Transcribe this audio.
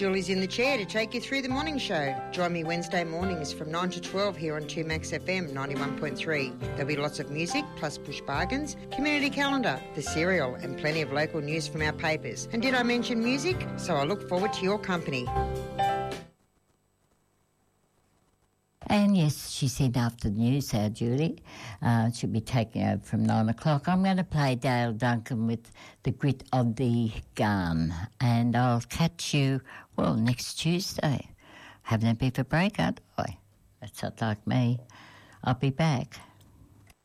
Julie's in the chair to take you through the morning show. Join me Wednesday mornings from 9 to 12 here on 2Max FM 91.3. There'll be lots of music, plus push bargains, community calendar, the cereal, and plenty of local news from our papers. And did I mention music? So I look forward to your company. And yes, she said after the news, Julie, she'll be taking over from 9 o'clock. I'm going to play Dale Duncan with The Grit of the Gun. And I'll catch you, well, next Tuesday. Having a bit of a break, aren't I? That's not like me. I'll be back.